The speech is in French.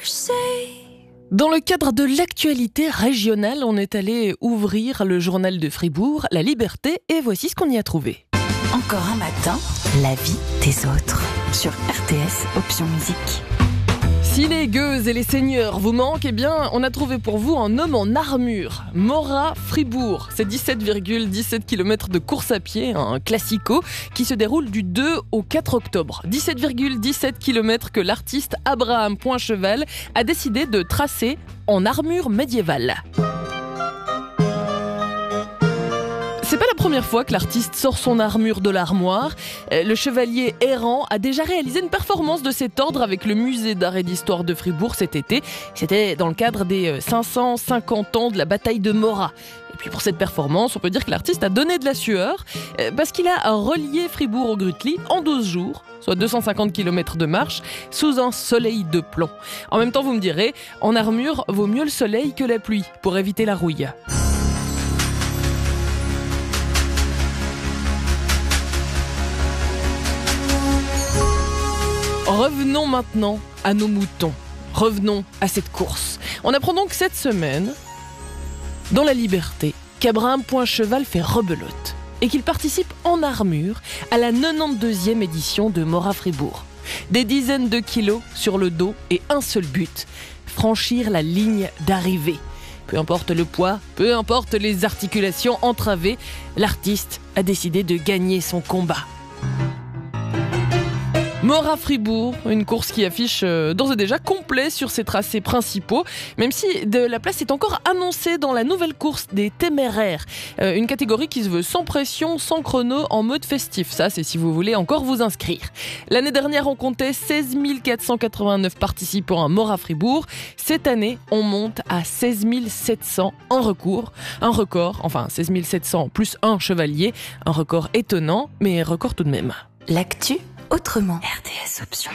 Dans le cadre de l'actualité régionale, on est allé ouvrir le journal de Fribourg, La Liberté, et voici ce qu'on y a trouvé. Encore un matin, la vie des autres. Sur RTS, option musique. Si les gueuses et les seigneurs vous manquent, eh bien, on a trouvé pour vous un homme en armure. Mora-Fribourg. C'est 17,17 km de course à pied, un classico, qui se déroule du 2 au 4 octobre. 17,17 km que l'artiste Abraham Poincheval a décidé de tracer en armure médiévale. C'est pas la première fois que l'artiste sort son armure de l'armoire. Le chevalier errant a déjà réalisé une performance de cet ordre avec le musée d'art et d'histoire de Fribourg cet été. C'était dans le cadre des 550 ans de la bataille de Morat. Et puis pour cette performance, on peut dire que l'artiste a donné de la sueur parce qu'il a relié Fribourg au Grütli en 12 jours, soit 250 km de marche, sous un soleil de plomb. En même temps, vous me direz, en armure, vaut mieux le soleil que la pluie pour éviter la rouille. Revenons maintenant à nos moutons. Revenons à cette course. On apprend donc cette semaine, dans La Liberté, qu'Abraham Poincheval fait rebelote et qu'il participe en armure à la 92e édition de Mora-Fribourg. Des dizaines de kilos sur le dos et un seul but, franchir la ligne d'arrivée. Peu importe le poids, peu importe les articulations entravées, l'artiste a décidé de gagner son combat. Mora-Fribourg, une course qui affiche d'ores et déjà complet sur ses tracés principaux, même si de la place est encore annoncée dans la nouvelle course des téméraires, une catégorie qui se veut sans pression, sans chrono, en mode festif. Ça, c'est si vous voulez encore vous inscrire. L'année dernière, on comptait 16 489 participants à Mora-Fribourg. Cette année, on monte à 16 700 en recours. Un record, enfin 16 700 plus un chevalier, un record étonnant, mais record tout de même. L'actu autrement. RTS option.